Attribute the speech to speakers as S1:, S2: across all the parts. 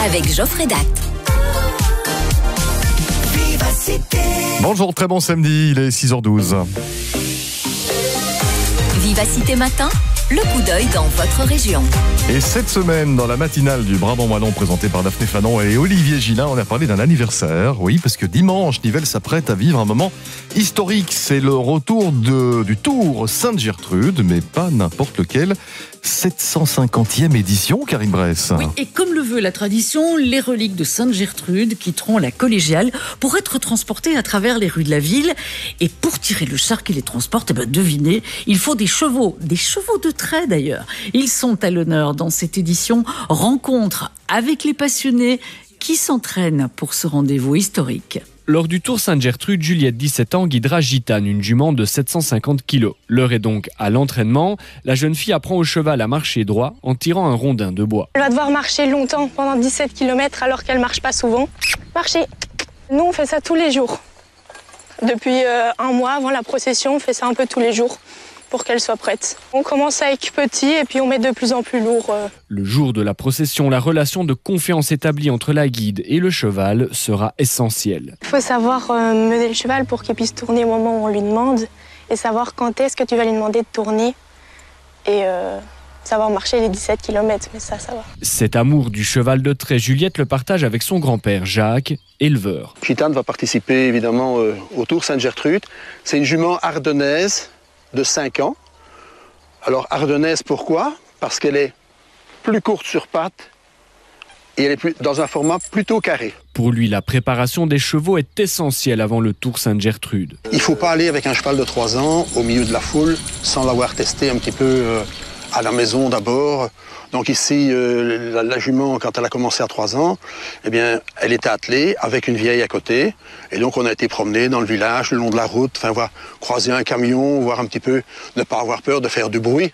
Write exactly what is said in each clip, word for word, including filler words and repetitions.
S1: avec Geoffrey Dact.
S2: Bonjour, très bon samedi, il est six heures douze.
S1: Vivacité Matin, le coup d'œil dans votre région.
S2: Et cette semaine, dans la matinale du Brabant Wallon présentée par Daphné Fanon et Olivier Gillin, on a parlé d'un anniversaire. Oui, parce que dimanche, Nivelles s'apprête à vivre un moment historique. C'est le retour de, du Tour Sainte-Gertrude, mais pas n'importe lequel. sept cent cinquantième édition, Karine Bress.
S3: Oui, et comme le veut la tradition, les reliques de Sainte-Gertrude quitteront la collégiale pour être transportées à travers les rues de la ville. Et pour tirer le char qui les transporte, eh ben, devinez, il faut des chevaux, des chevaux de trait d'ailleurs. Ils sont à l'honneur dans cette édition. Rencontre avec les passionnés qui s'entraînent pour ce rendez-vous historique.
S4: Lors du Tour Sainte-Gertrude, Juliette, dix-sept ans, guidera Gitane, une jument de sept cent cinquante kilos. L'heure est donc à l'entraînement. La jeune fille apprend au cheval à marcher droit en tirant un rondin de bois.
S5: Elle va devoir marcher longtemps, pendant dix-sept kilomètres, alors qu'elle ne marche pas souvent. Marcher. Nous, on fait ça tous les jours. Depuis euh, un mois avant la procession, on fait ça un peu tous les jours pour qu'elle soit prête. On commence avec petit et puis on met de plus en plus lourd. Euh.
S4: Le jour de la procession, la relation de confiance établie entre la guide et le cheval sera essentielle.
S5: Il faut savoir euh, mener le cheval pour qu'il puisse tourner au moment où on lui demande et savoir quand est-ce que tu vas lui demander de tourner et euh, savoir marcher les dix-sept kilomètres, mais ça, ça va.
S4: Cet amour du cheval de trait, Juliette le partage avec son grand-père Jacques, éleveur.
S6: Gitane va participer évidemment euh, au Tour Sainte-Gertrude. C'est une jument ardennaise de cinq ans. Alors ardennaise, pourquoi ? Parce qu'elle est plus courte sur pattes et elle est plus, dans un format plutôt carré.
S4: Pour lui, la préparation des chevaux est essentielle avant le Tour Sainte-Gertrude.
S6: Il ne faut pas aller avec un cheval de trois ans au milieu de la foule sans l'avoir testé un petit peu euh, à la maison d'abord. Donc ici, euh, la, la jument, quand elle a commencé à trois ans, eh bien, elle était attelée avec une vieille à côté. Et donc on a été promener dans le village, le long de la route, enfin voir croiser un camion, voir un petit peu, ne pas avoir peur de faire du bruit.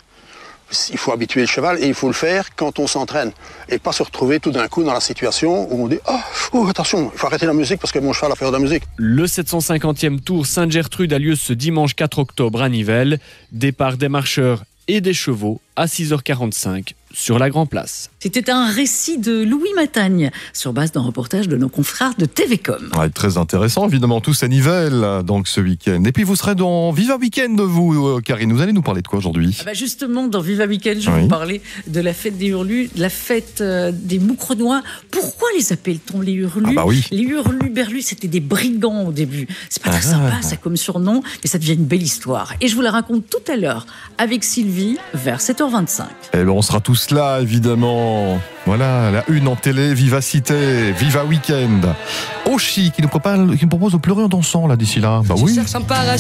S6: Il faut habituer le cheval et il faut le faire quand on s'entraîne. Et pas se retrouver tout d'un coup dans la situation où on dit oh, « Oh, attention, il faut arrêter la musique parce que mon cheval a peur de la musique ».
S4: Le sept cent cinquantième Tour Sainte-Gertrude a lieu ce dimanche quatre octobre à Nivelles. Départ des marcheurs et des chevaux à six heures quarante-cinq sur la Grand Place.
S3: C'était un récit de Louis Matagne sur base d'un reportage de nos confrères de T V Com.
S2: Ouais, très intéressant, évidemment, tous à Nivelles, donc ce week-end. Et puis vous serez dans Viva Weekend, vous, Karine. Vous allez nous parler de quoi aujourd'hui ?
S3: Ah bah Justement, dans Viva Weekend, je vais
S2: oui.
S3: vous parler de la fête des Hurlus, de la fête euh, des Moucrenois. Pourquoi les appelle-t-on les Hurlus ?
S2: Ah bah oui.
S3: Les Hurlus-Berlus, c'était des brigands au début. C'est pas très
S2: Ah.
S3: sympa, ça, comme surnom, mais ça devient une belle histoire. Et je vous la raconte tout à l'heure avec Sylvie, vers sept heures vingt-cinq.
S2: Eh ben, on sera tous là, évidemment. Voilà, la une en télé, Vivacité, Viva Weekend. Oshi, qui nous propose, qui nous propose de pleurer en dansant, là, d'ici là. Bah oui.